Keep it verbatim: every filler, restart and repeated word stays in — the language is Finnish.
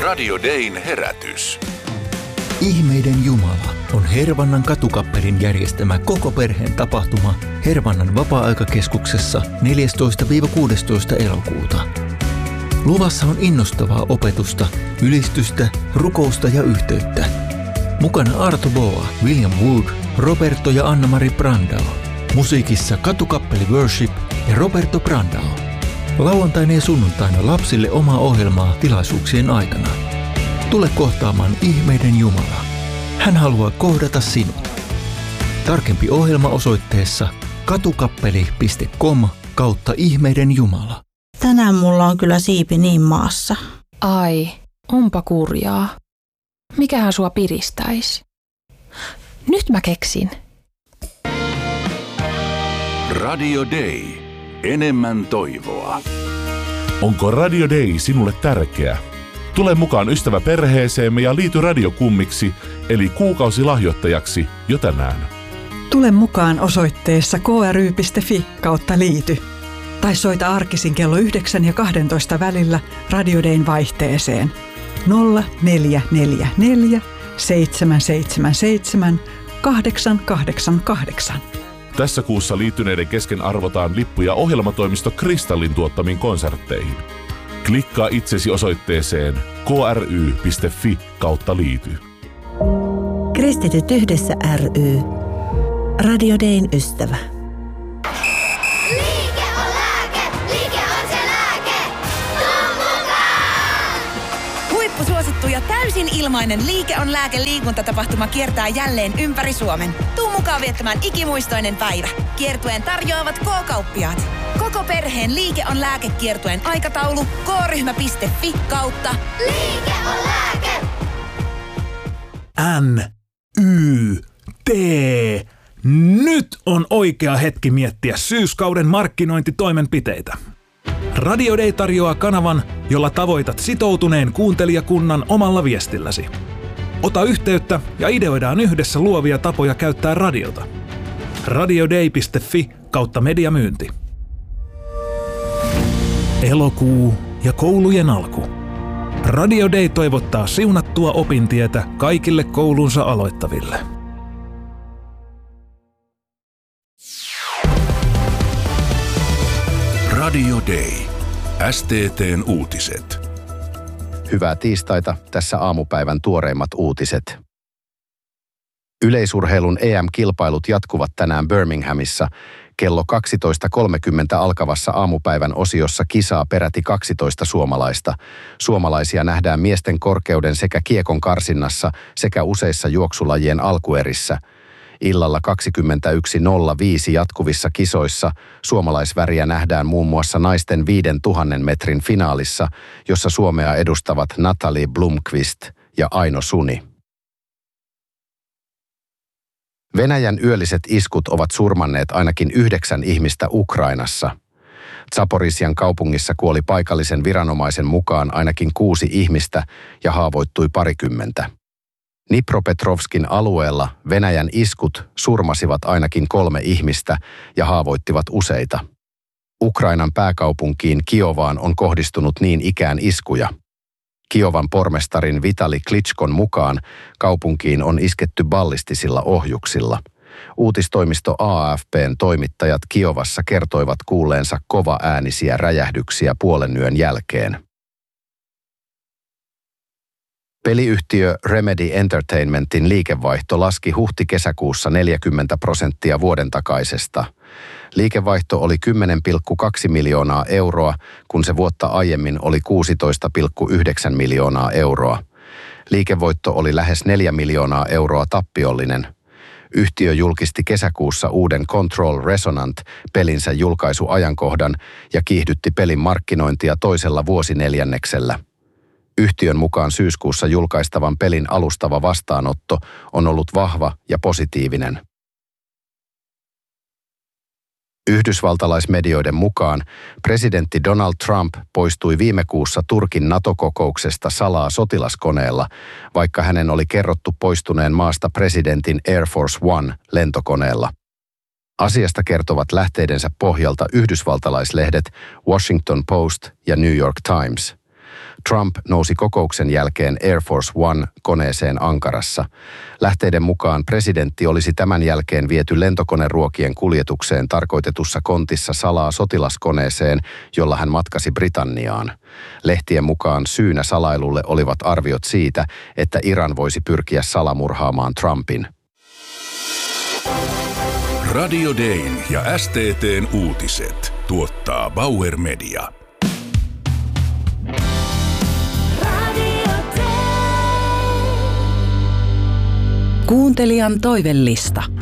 Radio Dayn herätys. Ihmeiden Jumala on Hervannan katukappelin järjestämä koko perheen tapahtuma Hervannan vapaa-aikakeskuksessa neljästoista kuudestoista elokuuta. Luvassa on innostavaa opetusta, ylistystä, rukousta ja yhteyttä. Mukana Arto Boa, William Wood, Roberto ja Anna-Mari Brandao. Musiikissa katukappeli Worship ja Roberto Brandao. Lauantaina ja sunnuntaina lapsille omaa ohjelmaa tilaisuuksien aikana. Tule kohtaamaan Ihmeiden Jumala. Hän haluaa kohdata sinut. Tarkempi ohjelma osoitteessa katukappeli piste com kautta Ihmeiden Jumala. Tänään mulla on kyllä siipi niin maassa. Ai, onpa kurjaa. Mikähän sua piristäisi? Nyt mä keksin. Radio Day. Enemmän toivoa. Onko Radio Day sinulle tärkeä? Tule mukaan ystäväperheeseemme ja liity radiokummiksi, eli kuukausilahjoittajaksi jo tänään. Tule mukaan osoitteessa k r y piste f i kautta liity. Tai soita arkisin kello yhdeksän ja kahdentoista välillä Radio Dayn vaihteeseen nolla neljä neljä neljä seitsemän seitsemän seitsemän kahdeksan kahdeksan kahdeksan. Tässä kuussa liittyneiden kesken arvotaan lippuja ohjelmatoimisto Kristallin tuottamiin konsertteihin. Klikkaa itsesi osoitteeseen k r y piste f i kautta liity. Kristityt yhdessä ry. Radio Dayn ystävä. Liike on lääke, liike on se lääke. Tuu mukaan! Huippusuosittu ja täysin ilmainen Liike on lääke -liikuntatapahtuma kiertää jälleen ympäri Suomen. Tuu mukaan viettämään ikimuistoinen päivä. Kiertueen tarjoavat K-kauppiaat. Koko perheen Liike on lääke -kiertueen aikataulu k ryhmä piste f i kautta Liike on lääke. N, Y, T. Nyt on oikea hetki miettiä syyskauden markkinointitoimenpiteitä. Radio Day tarjoaa kanavan, jolla tavoitat sitoutuneen kuuntelijakunnan omalla viestilläsi. Ota yhteyttä ja ideoidaan yhdessä luovia tapoja käyttää radiota. radioday piste f i kautta mediamyynti. Elokuu ja koulujen alku. Radio Day toivottaa siunattua opintietä kaikille koulunsa aloittaville. Radio Day. S T T:n uutiset. Hyvää tiistaita, tässä aamupäivän tuoreimmat uutiset. Yleisurheilun E M-kilpailut jatkuvat tänään Birminghamissa. Kello kaksitoista kolmekymmentä alkavassa aamupäivän osiossa kisaa peräti kaksitoista suomalaista. Suomalaisia nähdään miesten korkeuden sekä kiekon karsinnassa sekä useissa juoksulajien alkuerissä. Illalla kaksikymmentäyksi nolla viisi jatkuvissa kisoissa suomalaisväriä nähdään muun muassa naisten viidentuhannen metrin finaalissa, jossa Suomea edustavat Natalie Blomqvist ja Aino Suni. Venäjän yölliset iskut ovat surmanneet ainakin yhdeksän ihmistä Ukrainassa. Zaporizhian kaupungissa kuoli paikallisen viranomaisen mukaan ainakin kuusi ihmistä ja haavoittui parikymmentä. Dnipropetrovskin alueella Venäjän iskut surmasivat ainakin kolme ihmistä ja haavoittivat useita. Ukrainan pääkaupunkiin Kiovaan on kohdistunut niin ikään iskuja. Kiovan pormestarin Vitali Klitschkon mukaan kaupunkiin on isketty ballistisilla ohjuksilla. Uutistoimisto A F P:n toimittajat Kiovassa kertoivat kuulleensa kovaäänisiä räjähdyksiä puolenyön jälkeen. Peliyhtiö Remedy Entertainmentin liikevaihto laski huhti-kesäkuussa neljäkymmentä prosenttia vuoden takaisesta. Liikevaihto oli kymmenen pilkku kaksi miljoonaa euroa, kun se vuotta aiemmin oli kuusitoista pilkku yhdeksän miljoonaa euroa. Liikevoitto oli lähes neljä miljoonaa euroa tappiollinen. Yhtiö julkisti kesäkuussa uuden Control Resonant-pelinsä julkaisuajankohdan ja kiihdytti pelin markkinointia toisella vuosineljänneksellä. Yhtiön mukaan syyskuussa julkaistavan pelin alustava vastaanotto on ollut vahva ja positiivinen. Yhdysvaltalaismedioiden mukaan presidentti Donald Trump poistui viime kuussa Turkin NATO-kokouksesta salaa sotilaskoneella, vaikka hänen oli kerrottu poistuneen maasta presidentin Air Force One lentokoneella. Asiasta kertovat lähteidensä pohjalta yhdysvaltalaislehdet Washington Post ja New York Times. Trump nousi kokouksen jälkeen Air Force One-koneeseen Ankarassa. Lähteiden mukaan presidentti olisi tämän jälkeen viety lentokoneruokien kuljetukseen tarkoitetussa kontissa salaa sotilaskoneeseen, jolla hän matkasi Britanniaan. Lehtien mukaan syynä salailulle olivat arviot siitä, että Iran voisi pyrkiä salamurhaamaan Trumpin. Radio Dayn ja S T T:n uutiset tuottaa Bauer Media. Kuuntelijan toivellista.